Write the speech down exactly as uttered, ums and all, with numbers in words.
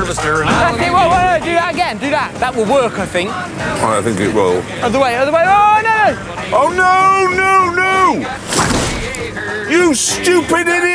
Mister Ronaldo. That's it, whoa, whoa, do that again, do that. That will work, I think. I think it will. Other way, other way, oh, no, no! Oh, no, no, no! You stupid idiot!